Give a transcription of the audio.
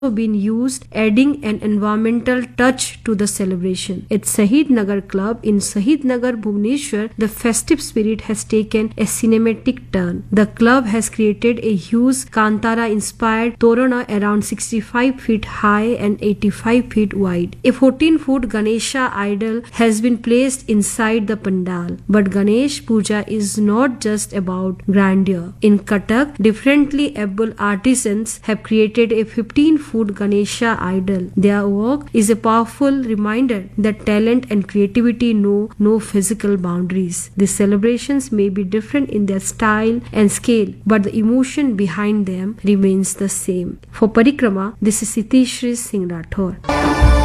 been used, adding an environmental touch to the celebration. At Shahid Nagar Club in Shahid Nagar, Bhubaneswar, the festive spirit has taken a cinematic turn. The club has created a huge Kantara-inspired Torana around 65 feet high and 85 feet wide. A 14-foot Ganesha idol has been placed inside the pandal. But Ganesh Puja is not just about grandeur. In Cuttack, differently able artisans have created a 15-foot Ganesha idol. Their work is a powerful reminder that talent and creativity know no physical boundaries. These celebrations may be different in their style and scale, but the emotion behind them remains the same. For Parikrama, this is Sitishri Singh Rathore.